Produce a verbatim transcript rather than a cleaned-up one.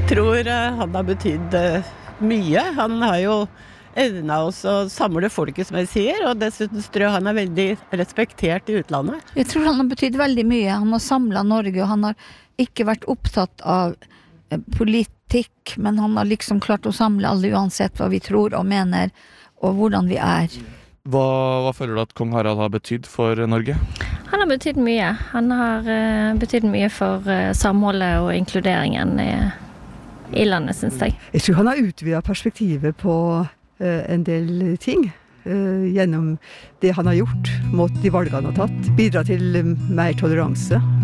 tror eh, han har betydd eh, mye. Han har jo evnet også å samle folket, som jeg sier, og dessuten tror jeg han er veldig respektert i utlandet. Jeg tror han har betydd veldig mye. Han har samlet Norge, og han har ikke vært opptatt av eh, politikk, men han har liksom klart å samle alle uansett hva vi tror og mener, og hvordan vi er. Hva, hva føler du at kong Harald har betydd for Norge? Han har betydd mye. Han har uh, betydd mye for uh, samholdet og inkluderingen i, i landet, synes jeg. Jeg tror han har utvidet perspektivet på uh, en del ting uh, gjennom det han har gjort, mot de valgene han har tatt, bidra til um, mer toleranse.